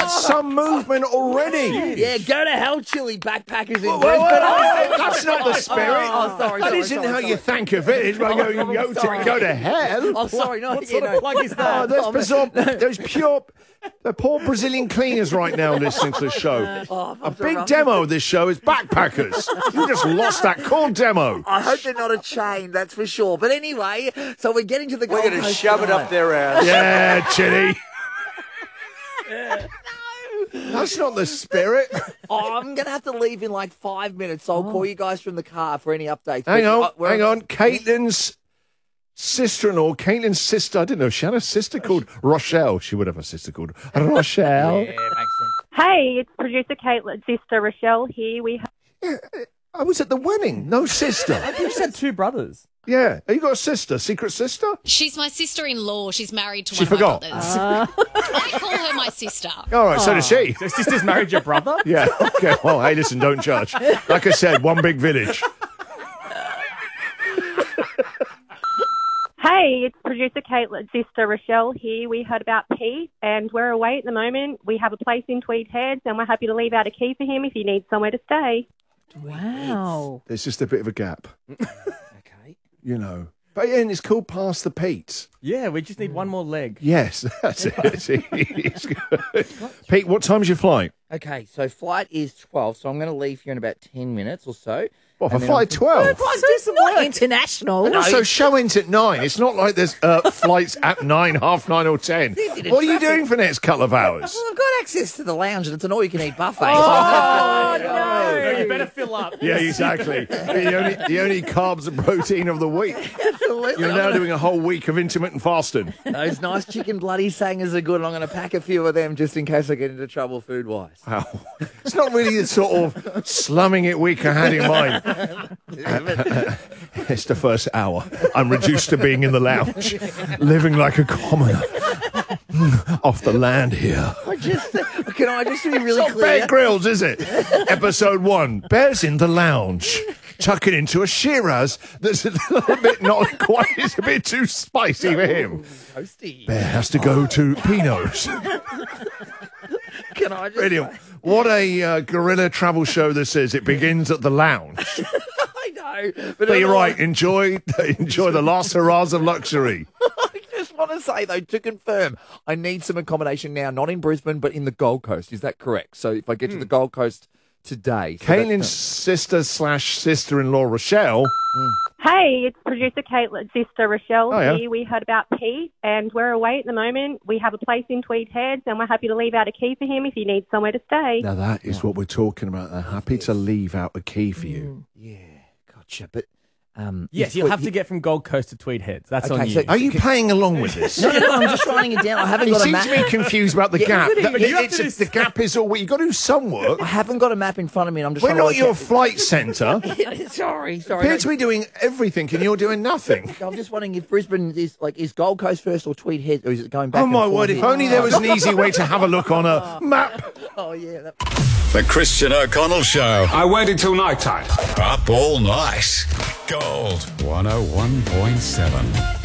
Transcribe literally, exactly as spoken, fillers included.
That's some movement already. Yeah, go to hell, Chili backpackers in Whoa, Brisbane. whoa, whoa, that's not the spirit. Oh, oh, sorry, That sorry, isn't sorry, how sorry. you thank a village by going, Oh, go, to, sorry. go to hell. Oh, sorry, no, What you sort of know. plug is Oh, that? there's bizarre, there's pure, the poor Brazilian cleaners right now listening to the show. Oh, A big demo of this show is backpackers. You just lost that core demo. I hope they're not a chain, that's for sure. But anyway, so we're getting to the We're Gold going to Coast shove it tonight. up their ass. Yeah, Chitty. That's not the spirit. Oh, I'm going to have to leave in like five minutes, so I'll call you guys from the car for any updates. Hang But, on, uh, we're- hang on. Caitlin's sister-in-law, Caitlin's sister, I didn't know, she had a sister called Rochelle. She would have a sister called Rochelle. Yeah, makes sense. Hey, it's producer Caitlin's sister Rochelle here. We have I was at the wedding. No sister. You just had two brothers. Yeah. Have you got a sister? Secret sister? She's my sister-in-law. She's married to She one forgot. of my brothers. I call her my sister. All right, so does she. Your sister's married your brother? Yeah, okay. Well, hey, listen, don't judge. Like I said, one big village. Hey, it's producer Caitlin's sister Rochelle here. We heard about Pete, and we're away at the moment. We have a place in Tweed Heads, and we're happy to leave out a key for him if he needs somewhere to stay. Wow. There's just a bit of a gap, Okay. you know. But yeah, and it's called Past the Pete. Yeah, we just need one more leg. Yes, that's it. It's good. Pete, what time's your flight? Okay, so flight is twelve, so I'm going to leave here in about ten minutes or so. What, for And then flight I'm- twelve? It's not international. And also, show ends at nine. It's not like there's uh, flights at nine, half nine, or ten. What are you doing for the next couple of hours? Well, I've got access to the lounge and it's an all-you-can-eat buffet. Oh, no. No, you better fill up. Yeah, exactly. the, only, the only carbs and protein of the week. Absolutely. You're now doing a whole week of intermittent fasting. Those nice chicken bloody sangers are good, and I'm going to pack a few of them just in case I get into trouble food-wise. Wow. It's not really the sort of slumming it week I had in mind. It's the first hour. I'm reduced to being in the lounge, living like a commoner. Off the land here. I just, can I just be really It's not clear? Bear Grylls, is it? Episode one. Bear's in the lounge. Tucking into a Shiraz that's a little bit not quite, it's a bit too spicy for him. Toasty. Bear has to go to Pinot's. Can I just Brilliant. What a uh, guerrilla travel show this is. It begins at the lounge. I know. But, But you're I- right. Enjoy, enjoy the last hurrahs of luxury. I just want to say, though, to confirm, I need some accommodation now, not in Brisbane, but in the Gold Coast. Is that correct? So if I get to the Gold Coast today. So Caitlin's that's- sister slash sister-in-law Rochelle. Hey, it's producer Caitlin's sister Rochelle Oh, yeah. here. We heard about Pete, and we're away at the moment. We have a place in Tweed Heads, and we're happy to leave out a key for him if he needs somewhere to stay. Now that is what we're talking about. They're happy to leave out a key for you. Yeah, gotcha. But um, Yes, you'll have to get from Gold Coast to Tweed Heads. That's Okay, on you. so- Are you playing along with this? No, no, no, I'm just writing it down. I haven't You got a seem map. to be confused about the Yeah, gap. isn't it? That- You have it's to a- just- the gap is all. You've got to do some work. I haven't got a map in front of me. And I'm just We're trying to not work your out- flight centre. sorry, sorry. Appear to be doing everything, and you're doing nothing. I'm just wondering if Brisbane is like is Gold Coast first or Tweed Heads, or is it going back? Oh and my forth word! If here? only there was an easy way to have a look on a map. Oh yeah. That... The Christian O'Connell Show. I waited till night time. Up all night. Gold one oh one point seven.